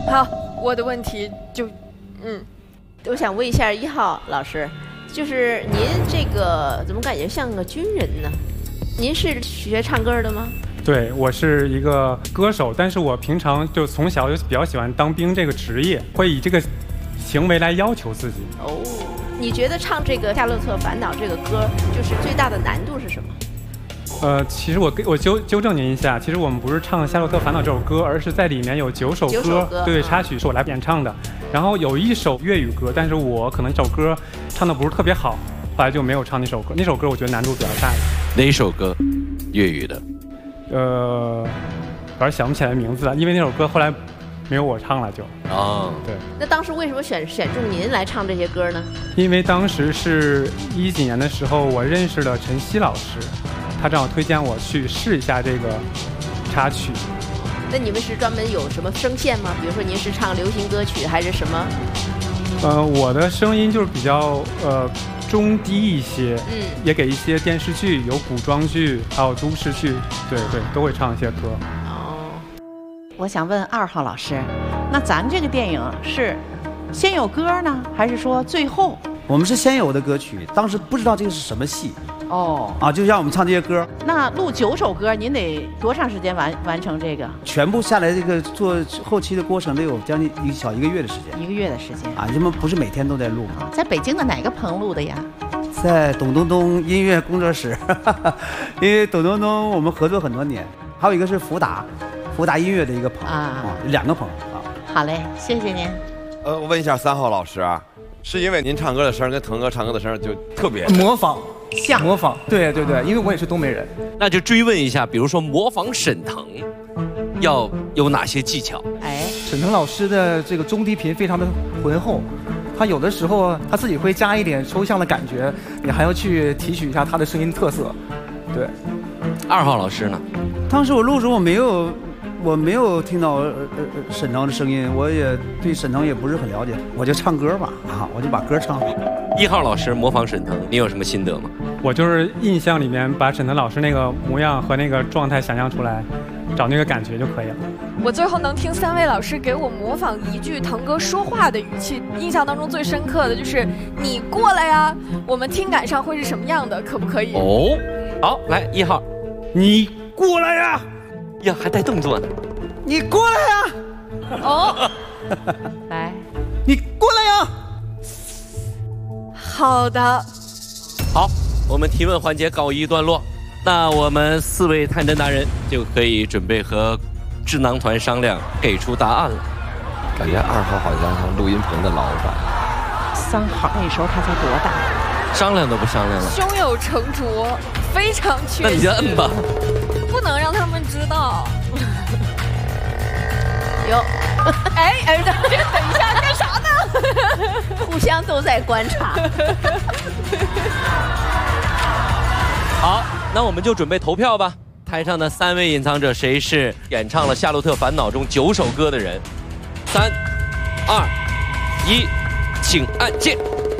好，我的问题就， 我想问一下1号老师，就是您这个怎么感觉像个军人呢？您是学唱歌的吗？ 对，我是一个歌手，但是我平常就从小就比较喜欢当兵这个职业，会以这个行为来要求自己。 哦，你觉得唱这个《夏洛特烦恼》这个歌，就是最大的难度是什么？ 其实我纠正您一下，其实我们不是唱《夏洛特烦恼》这首歌，而是在里面有9首歌，对，插曲是我来演唱的。然后有1首粤语歌，但是我可能这首歌唱的不是特别好，后来就没有唱那首歌。那首歌我觉得难度比较大。 哪首歌？粤语的？ 有点想不起来名字了，因为那首歌后来没有我唱了就。 哦， 对。 那当时为什么选中您来唱这些歌呢？ 因为当时是10几年的时候，我认识了陈曦老师，他正好推荐我去试一下这个插曲。 那你们是专门有什么声线吗？比如说您是唱流行歌曲还是什么？ 我的声音就是比较中低一些，也给一些电视剧，有古装剧，还有都市剧，对，都会唱一些歌。 哦， 我想问2号老师，那咱这个电影是先有歌呢，还是说最后？ 我们是先有的歌曲，当时不知道这个是什么戏。 哦， 就让我们唱这些歌。 那录9首歌，您得多长时间完成这个？ 全部下来，这个做后期的过程得有将近1个月的时间。 1个月的时间啊，这么不是每天都在录。 在北京的哪个棚录的呀？ 在董东东音乐工作室，因为董东东我们合作很多年。还有一个是福达音乐的一个棚2个棚啊。 好嘞，谢谢您。 我问一下3号老师啊，是因为您唱歌的声跟腾哥唱歌的声就特别模仿？ 像模仿，对，因为我也是东北人。 那就追问一下，比如说模仿沈腾，要有哪些技巧？ 沈腾老师的这个中低频非常的浑厚，他有的时候他自己会加一点抽象的感觉，你还要去提取一下他的声音特色。对 ，2号老师呢？ 当时我录的时候我没有听到沈腾的声音，我也对沈腾也不是很了解，我就唱歌吧，我就把歌唱好。 1号老师模仿沈腾，你有什么心得吗？ 我就是印象里面把沈腾老师那个模样和那个状态想象出来，找那个感觉就可以了。 我最后能听3位老师给我模仿一句腾哥说话的语气，印象当中最深刻的就是“你过来呀”，我们听感上会是什么样的？可不可以？ 哦，好，来1号， 你过来呀！ 呀，还带动作呢。 你过来呀！ 哦， 来， 你过来呀！ 好的， 好，我们提问环节告一段落，那我们4位探侦达人就可以准备和智囊团商量，给出答案了。 感觉2号好像录音棚的老板。 3号那时候他才多大？ 商量都不商量了， 胸有成竹，非常确信。 那你就摁吧， 不能让他们知道。 有， 等一下，干啥呢？ 互相都在观察。 好，那我们就准备投票吧。台上的3位隐藏者，谁是演唱了《夏洛特烦恼》中9首歌的人？3、2、1，请按键。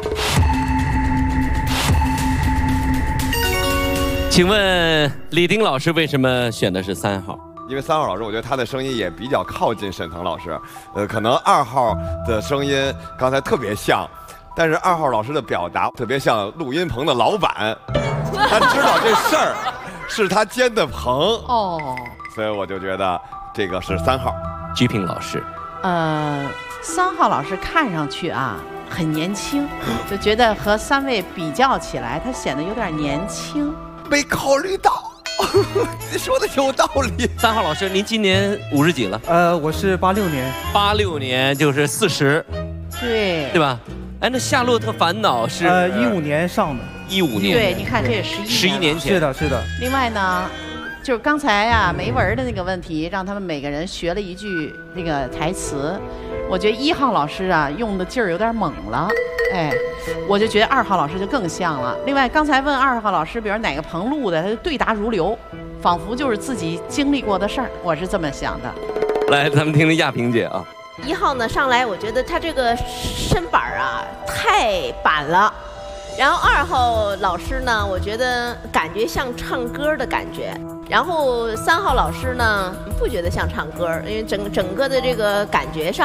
请问李丁老师为什么选的是3号？ 因为3号老师，我觉得他的声音也比较靠近沈腾老师，可能2号的声音刚才特别像，但是2号老师的表达特别像录音棚的老板，他知道这事儿是他兼的棚哦，所以我就觉得这个是3号。 鞠萍老师 ，3号老师看上去很年轻，就觉得和3位比较起来，他显得有点年轻。 没考虑到。你说的有道理。 3号老师，您今年50几了？ 我是86年。 86年就是40，对吧？哎，那《夏洛特烦恼》是 15年上的。 15年。 对，你看这也11 年前。 是的。 另外呢，就是刚才没文的那个问题，让他们每个人学了一句那个台词。我觉得1号老师用的劲儿有点猛了，我就觉得2号老师就更像了。另外，刚才问2号老师，比如哪个棚录的，他就对答如流，仿佛就是自己经历过的事儿，我是这么想的。 来，咱们听听亚萍姐啊。 1号呢上来，我觉得他这个身板太板了。然后2号老师呢，我觉得感觉像唱歌的感觉。然后3号老师呢，不觉得像唱歌，因为整个的这个感觉上。